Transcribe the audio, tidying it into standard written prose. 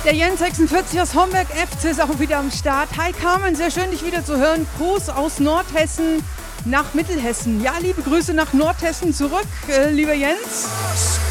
Der Jens 46 aus Homberg FC ist auch wieder am Start. Hi Carmen, sehr schön dich wieder zu hören. Gruß aus Nordhessen nach Mittelhessen. Ja, liebe Grüße nach Nordhessen zurück, lieber Jens.